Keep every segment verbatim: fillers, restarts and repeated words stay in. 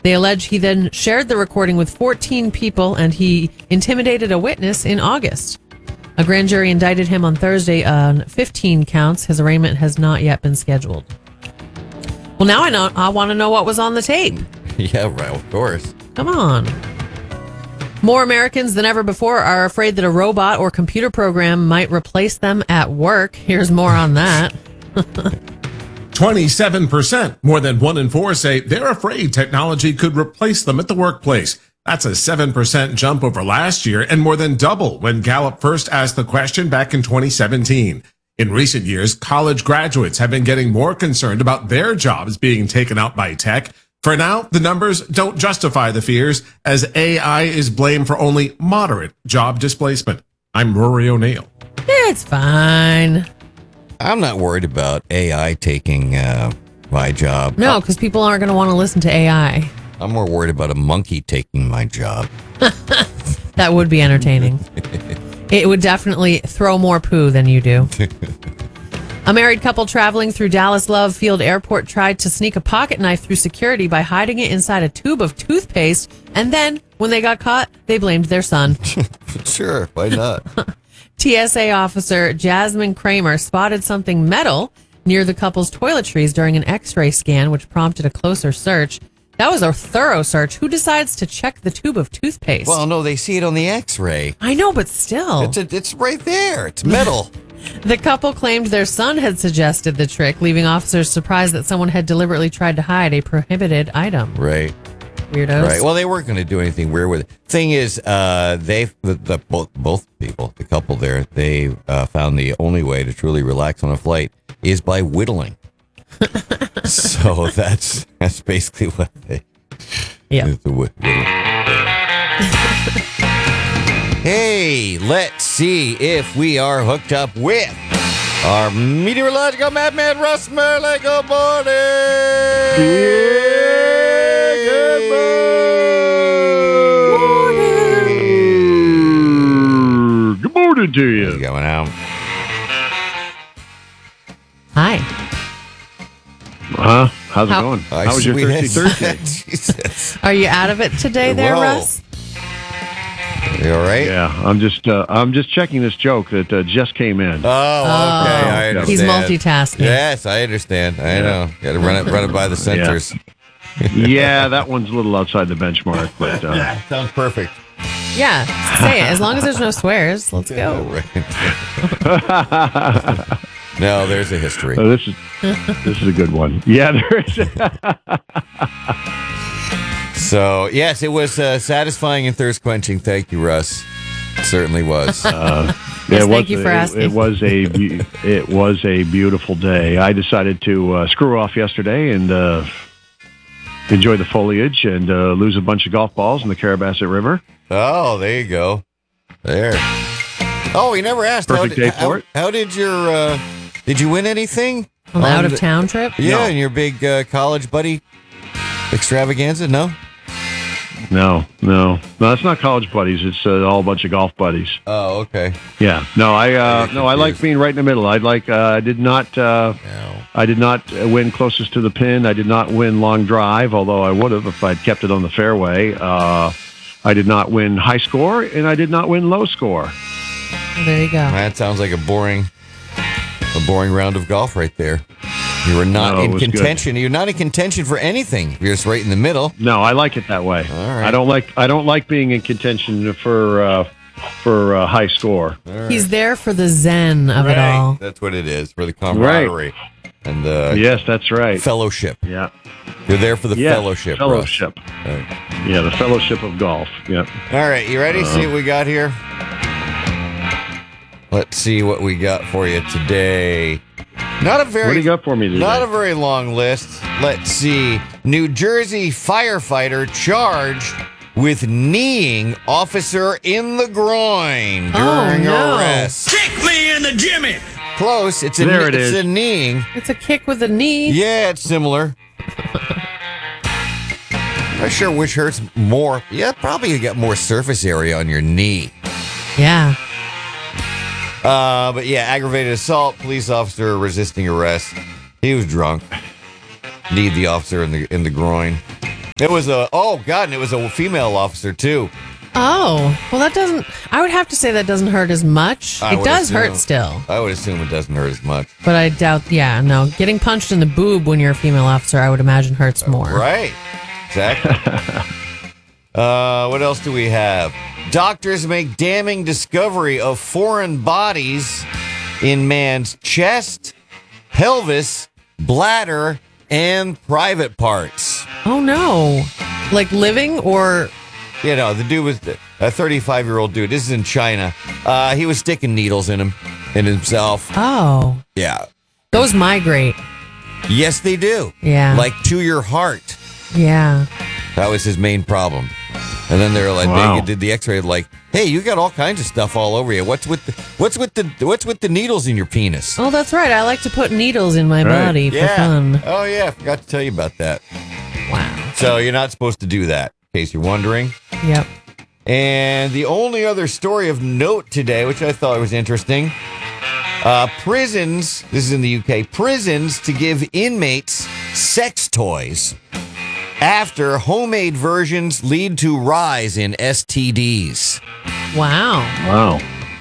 They allege he then shared the recording with fourteen people and he intimidated a witness in August. A grand jury indicted him on Thursday on fifteen counts. His arraignment has not yet been scheduled. Well, now I know. I want to know what was on the tape. Yeah, right. Of course. Come on. More Americans than ever before are afraid that a robot or computer program might replace them at work. Here's more on that. twenty-seven percent, more than one in four, say they're afraid technology could replace them at the workplace. That's a seven percent jump over last year and more than double when Gallup first asked the question back in twenty seventeen. In recent years, college graduates have been getting more concerned about their jobs being taken out by tech. For now, the numbers don't justify the fears, as A I is blamed for only moderate job displacement. I'm Rory O'Neill. It's fine. I'm not worried about A I taking uh, my job. No, because people aren't going to want to listen to A I. I'm more worried about a monkey taking my job. That would be entertaining. It would definitely throw more poo than you do. A married couple traveling through Dallas Love Field Airport tried to sneak a pocket knife through security by hiding it inside a tube of toothpaste. And then, when they got caught, they blamed their son. Sure, why not? T S A officer Jasmine Kramer spotted something metal near the couple's toiletries during an x-ray scan, which prompted a closer search. That was a thorough search. Who decides to check the tube of toothpaste? Well, no, they see it on the x-ray. I know, but still. It's, a, it's right there. It's metal. The couple claimed their son had suggested the trick, leaving officers surprised that someone had deliberately tried to hide a prohibited item. Right. Weirdos. Right. Well, they weren't going to do anything weird with it. Thing is, uh, they the, the both both people, the couple there, they uh, found the only way to truly relax on a flight is by whittling. So that's that's basically what they. Yeah. The whittling. Hey, let's see if we are hooked up with our meteorological madman Russ Merle. Good morning. Good morning. Good morning to you. How's it going out? Hi. Huh? How's How- it going? I How was your sweet Thirsty ass. Thursday? Jesus. Are you out of it today there, Whoa. Russ? You all right? Yeah, I'm just uh, I'm just checking this joke that uh, just came in. Oh, okay. I understand. He's multitasking. Yes, I understand. I know. Got to run it, run it by the censors. Yeah, that one's a little outside the benchmark, but uh, Sounds perfect. Yeah, say it. As long as there's no swears, let's go. Right. No, there's a history. uh, this is this is a good one. Yeah, there is. So, yes, it was uh, satisfying and thirst quenching. Thank you, Russ. It certainly was. Uh, Yes, it thank was, you for it, asking. It was a be- it was a beautiful day. I decided to uh, screw off yesterday and uh, enjoy the foliage and uh, lose a bunch of golf balls in the Carrabassett River. Oh, there you go. There. Oh, we never asked. Perfect how, day did, how, for it. how did your, uh, did you win anything? On the On out of the- town trip? Yeah, No. and your big uh, college buddy extravaganza? No? No, no, no. That's not college buddies. It's uh, all a bunch of golf buddies. Oh, okay. Yeah. No, I uh, get no, I like confused. being right in the middle. I like. Uh, I did not. Uh, No. I did not win closest to the pin. I did not win long drive, although I would have if I'd kept it on the fairway. Uh, I did not win high score, and I did not win low score. There you go. That sounds like a boring, a boring round of golf right there. You were not No, it in was good. contention. You're not in contention for anything. You're just right in the middle. No, I like it that way. All right. I don't like. I don't like being in contention for uh, for uh, high score. He's there for the zen of it all. That's what it is, for the camaraderie and the Yes, that's right. fellowship. Yeah. You're there for the Yeah, fellowship. Russ. Fellowship. Right. Yeah, the fellowship of golf. Yeah. All right, you ready? Uh-huh. See what we got here? Let's see what we got for you today. Not a very What do you got for me today? Not a very long list. Let's see. New Jersey firefighter charged with kneeing officer in the groin Oh, during no. arrest. Kick me in the Jimmy! Close. It's a There it it's is. a kneeing. It's a kick with a knee. Yeah, it's similar. Not sure which hurts more. Yeah, probably you got more surface area on your knee. Yeah. Uh, but yeah, aggravated assault, police officer resisting arrest. He was drunk. Kneed the officer in the in the groin. It was a, oh, God, and it was a female officer, too. Oh, well, that doesn't, I would have to say that doesn't hurt as much. I It would does assume- hurt still, I would assume it doesn't hurt as much. but I doubt, yeah, no. Getting punched in the boob when you're a female officer, I would imagine hurts more. Right. Exactly. uh, what else do we have? Doctors make damning discovery of foreign bodies in man's chest, pelvis, bladder, and private parts. Oh, no. Like living or, You know, the dude was a thirty-five-year-old dude. This is in China. Uh, he was sticking needles in him, in himself. oh, Yeah. those migrate. Yes, they do. Yeah. Like to your heart. Yeah. That was his main problem. And then they were like, Wow. they did the X-ray, like, hey, you got all kinds of stuff all over you. What's with the what's with the what's with the needles in your penis? Oh, that's right. I like to put needles in my Right. body for yeah. fun. Oh yeah, I forgot to tell you about that. Wow. So you're not supposed to do that, in case you're wondering. Yep. And the only other story of note today, which I thought was interesting, uh, prisons, this is in the U K, prisons to give inmates sex toys after homemade versions lead to rise in S T Ds. Wow. Wow.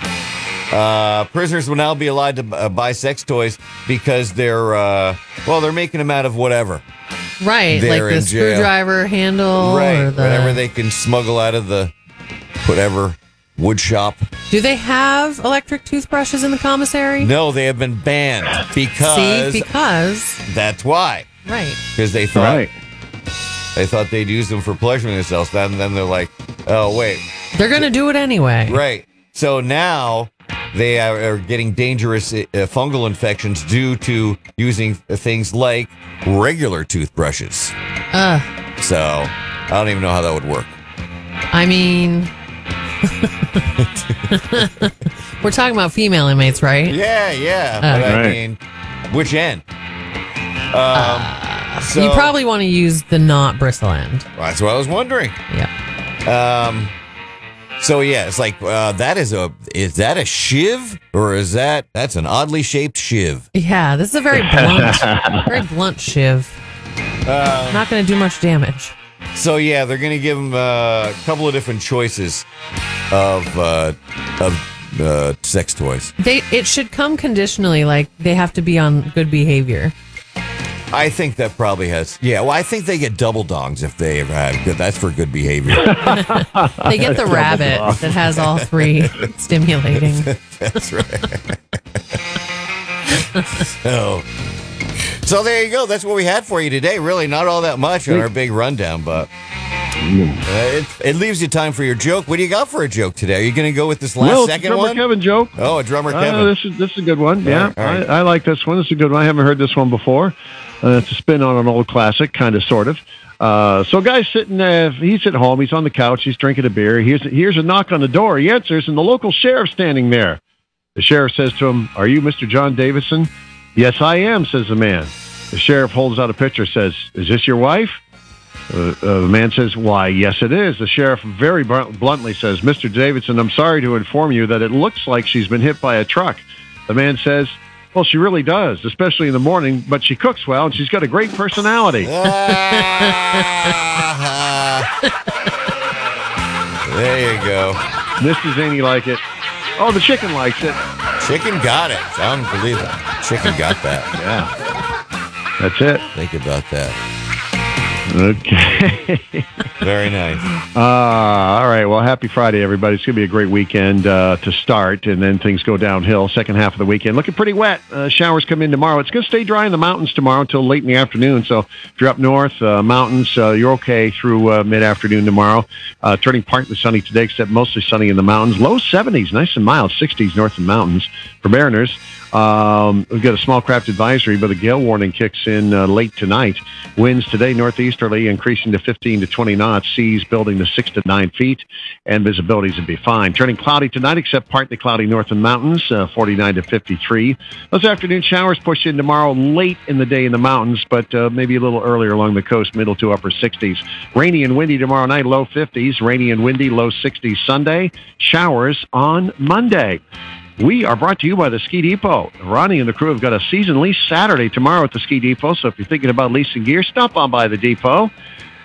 Uh, prisoners will now be allowed to uh, buy sex toys because they're, uh, well, they're making them out of whatever. Right. They're like in the jail. screwdriver handle right. or the. Whatever they can smuggle out of the whatever wood shop. Do they have electric toothbrushes in the commissary? No, they have been banned because See, because. that's why. Right. Because they thought Right. they thought they'd use them for pleasuring themselves. Then, then they're like, oh wait, They're going to do it anyway. right. So now they are, are getting dangerous uh, fungal infections due to using things like regular toothbrushes. Uh, So I don't even know how that would work. I mean. We're talking about female inmates, right? Yeah, yeah. Uh, but I Right. mean, which end? Um, so you probably want to use the not bristle end. that's what I was wondering. Yeah. Um, so yeah, it's like uh, that is a is that a shiv or is that that's an oddly shaped shiv? Yeah, this is a very blunt, very blunt shiv. Uh, Not going to do much damage. so yeah, they're gonna give them uh, a couple of different choices of uh, of uh, sex toys. They it should come conditionally, like they have to be on good behavior. I think that probably has. Yeah, well, I think they get double dongs if they ever have good. That's for good behavior. They get the rabbit that has all three stimulating. That's right. so, so there you go. That's what we had for you today. Really, not all that much on our big rundown, but uh, it, it leaves you time for your joke. What do you got for a joke today? Are you going to go with this last Well, second drummer one? Kevin joke. Oh, a drummer Uh, Kevin. this is this is a good one. Yeah, right, all right. I, I like this one. This is a good one. I haven't heard this one before. Uh, it's a spin on an old classic, kind of, sort of. Uh, so, guy's sitting. Uh, he's at home. He's on the couch. He's drinking a beer. Here's here's a knock on the door. He answers, and the local sheriff's standing there. The sheriff says to him, "Are you Mister John Davison?" "Yes, I am," says the man. The sheriff holds out a picture. Says, "Is this your wife?" Uh, uh, the man says, "Why, yes, it is." The sheriff very blunt- bluntly says, "Mister Davidson, I'm sorry to inform you that it looks like she's been hit by a truck." The man says, "Well, she really does, especially in the morning, but she cooks well, and she's got a great personality." There you go. Mister Zany like it. Oh, the chicken likes it. Chicken got it. I don't believe it. Chicken got that. Yeah. That's it. Think about that. Okay. Very nice. Uh, all right. Well, happy Friday, everybody. It's going to be a great weekend uh, to start, and then things go downhill. Second half of the weekend looking pretty wet. Uh, showers come in tomorrow. It's going to stay dry in the mountains tomorrow until late in the afternoon. So if you're up north, uh, mountains, uh, you're okay through uh, mid-afternoon tomorrow. Uh, turning partly sunny today, except mostly sunny in the mountains. Low seventies, nice and mild. sixties north of the mountains for Mariners. Um, we've got a small craft advisory, but a gale warning kicks in uh, late tonight. Winds today northeasterly increasing to fifteen to twenty knots. Seas building to six to nine feet, and visibilities would be fine. Turning cloudy tonight, except partly cloudy north of the mountains, uh, forty-nine to fifty-three. Those afternoon showers push in tomorrow late in the day in the mountains, but uh, maybe a little earlier along the coast, middle to upper sixties. Rainy and windy tomorrow night, low fifties. Rainy and windy, low sixties Sunday. Showers on Monday. We are brought to you by the Ski Depot. Ronnie and the crew have got a season lease Saturday tomorrow at the Ski Depot, so if you're thinking about leasing gear, stop on by the depot.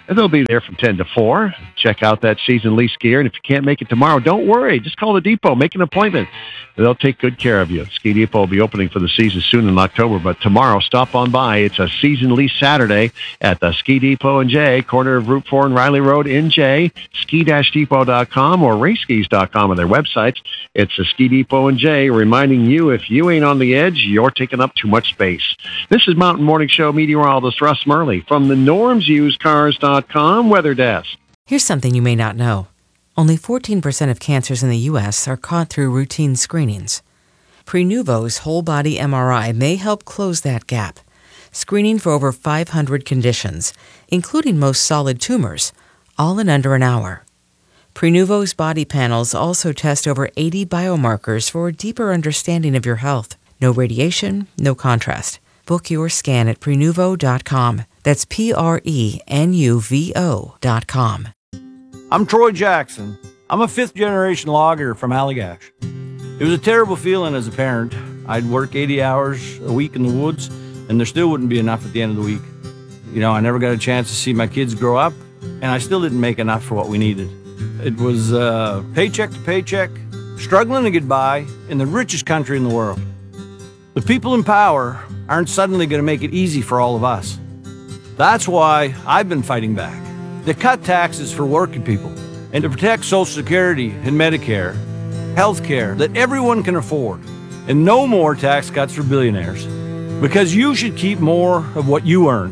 and they'll be there from ten to four. Check out that season lease gear, and if you can't make it tomorrow, don't worry. Just call the depot, make an appointment. They'll take good care of you. Ski Depot will be opening for the season soon in October, but tomorrow, stop on by. It's a season lease Saturday at the Ski Depot in Jay, corner of Route four and Riley Road in Jay, ski dash depot dot com or race skis dot com on their websites. It's the Ski Depot in Jay, reminding you if you ain't on the edge, you're taking up too much space. This is Mountain Morning Show meteorologist Russ Murley from the norms used cars dot com weather desk. Here's something you may not know. Only fourteen percent of cancers in the U S are caught through routine screenings. Prenuvo's whole-body M R I may help close that gap, screening for over five hundred conditions, including most solid tumors, all in under an hour. Prenuvo's body panels also test over eighty biomarkers for a deeper understanding of your health. No radiation, no contrast. Book your scan at prenuvo dot com. That's P R E N U V O dot com. I'm Troy Jackson. I'm a fifth-generation logger from Allagash. It was a terrible feeling as a parent. I'd work eighty hours a week in the woods, and there still wouldn't be enough at the end of the week. You know, I never got a chance to see my kids grow up, and I still didn't make enough for what we needed. It was uh, paycheck to paycheck, struggling to get by in the richest country in the world. The people in power aren't suddenly going to make it easy for all of us. That's why I've been fighting back. To cut taxes for working people and to protect Social Security and Medicare, health care that everyone can afford, and no more tax cuts for billionaires. Because you should keep more of what you earn.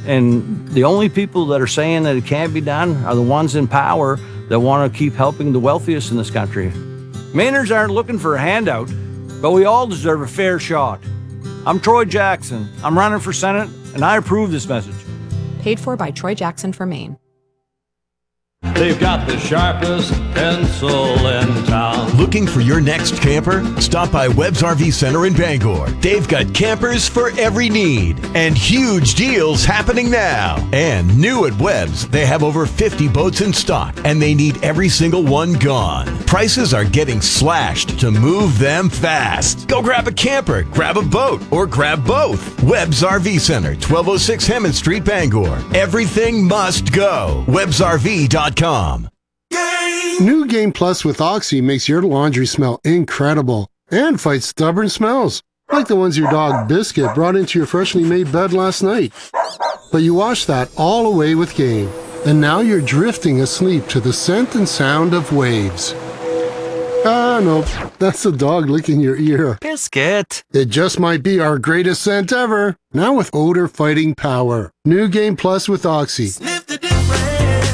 And the only people that are saying that it can't be done are the ones in power that want to keep helping the wealthiest in this country. Mainers aren't looking for a handout, but we all deserve a fair shot. I'm Troy Jackson. I'm running for Senate, and I approve this message. Paid for by Troy Jackson for Maine. They've got the sharpest pencil in town. Looking for your next camper? Stop by Webb's R V Center in Bangor. They've got campers for every need and huge deals happening now. And new at Webb's, they have over fifty boats in stock and they need every single one gone. Prices are getting slashed to move them fast. Go grab a camper, grab a boat, or grab both. Webb's R V Center, twelve oh six Hammond Street, Bangor. Everything must go. Webbs R V dot com. New Game Plus with Oxy makes your laundry smell incredible and fights stubborn smells, like the ones your dog Biscuit brought into your freshly made bed last night. But you wash that all away with Game, and now you're drifting asleep to the scent and sound of waves. Ah, no, that's the dog licking your ear. Biscuit. It just might be our greatest scent ever, now with odor-fighting power. New Game Plus with Oxy. Sniff the difference.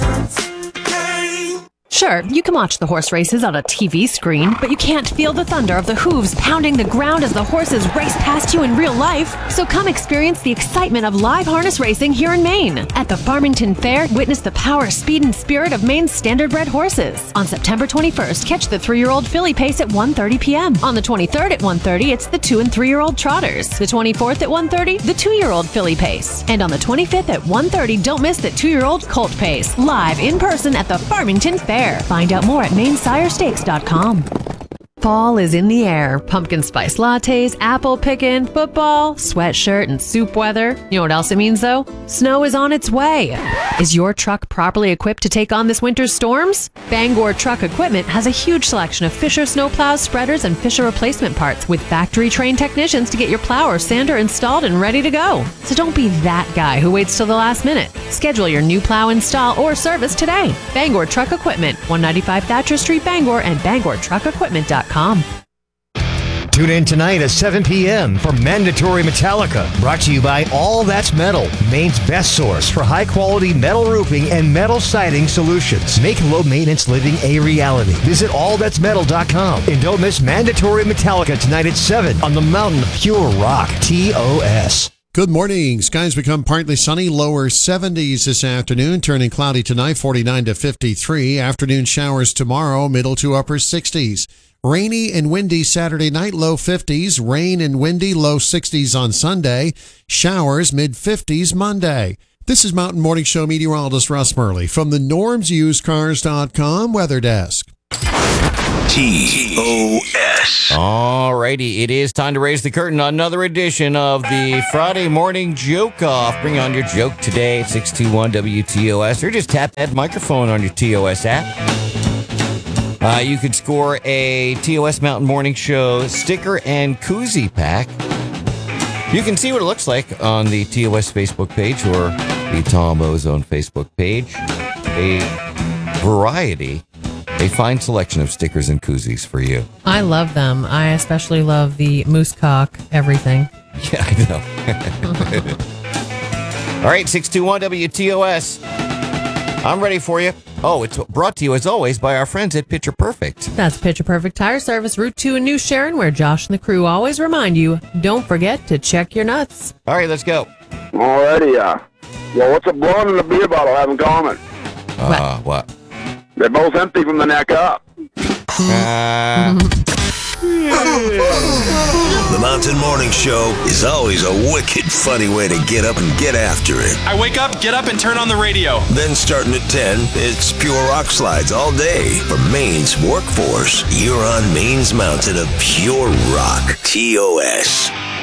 Sure, you can watch the horse races on a T V screen, but you can't feel the thunder of the hooves pounding the ground as the horses race past you in real life. So come experience the excitement of live harness racing here in Maine. At the Farmington Fair, witness the power, speed, and spirit of Maine's standardbred horses. On September twenty-first, catch the three-year-old filly pace at one thirty p.m. On the twenty-third at one thirty, it's the two- and three-year-old trotters. The twenty-fourth at one thirty, the two-year-old filly pace. And on the twenty-fifth at one thirty, don't miss the two-year-old colt pace. Live in person at the Farmington Fair. Find out more at maine sire stakes dot com. Fall is in the air. Pumpkin spice lattes, apple pickin', football, sweatshirt, and soup weather. You know what else it means, though? Snow is on its way. Is your truck properly equipped to take on this winter's storms? Bangor Truck Equipment has a huge selection of Fisher snowplows, spreaders, and Fisher replacement parts with factory-trained technicians to get your plow or sander installed and ready to go. So don't be that guy who waits till the last minute. Schedule your new plow install or service today. Bangor Truck Equipment, one ninety-five Thatcher Street, Bangor, and bangor truck equipment dot com. Tune in tonight at seven p.m. for Mandatory Metallica, brought to you by All That's Metal, Maine's best source for high-quality metal roofing and metal siding solutions. Make low-maintenance living a reality. Visit all that's metal dot com and don't miss Mandatory Metallica tonight at seven on the Mountain of Pure Rock, T O S. Good morning. Skies become partly sunny, lower seventies this afternoon, turning cloudy tonight, forty-nine to fifty-three. Afternoon showers tomorrow, middle to upper sixties. Rainy and windy Saturday night, low fifties. Rain and windy, low sixties on Sunday. Showers, mid fifties Monday. This is Mountain Morning Show meteorologist Russ Murley from the norms used cars dot com weather desk. T O S. Alrighty, it is time to raise the curtain on another edition of the Friday Morning Joke Off. Bring on your joke today at six two one W T O S, or just tap that microphone on your T O S app. Uh, you could score a T O S Mountain Morning Show sticker and koozie pack. You can see what it looks like on the T O S Facebook page or the Tom Ozone Facebook page. A variety, a fine selection of stickers and koozies for you. I love them. I especially love the moose cock everything. Yeah, I know. All right, six two one W T O S. I'm ready for you. Oh, it's brought to you, as always, by our friends at Picture Perfect. That's Picture Perfect Tire Service, Route two in New Sharon, where Josh and the crew always remind you, don't forget to check your nuts. All right, let's go. Alrighty, uh, well, what's a blonde and a beer bottle have in common? Uh, what? They're both empty from the neck up. Uh... The Mountain Morning Show is always a wicked funny way to get up and get after it. I wake up, get up, and turn on the radio. Then starting at ten, it's pure rock slides all day for Maine's workforce. You're on Maine's mountain of pure rock. T O S.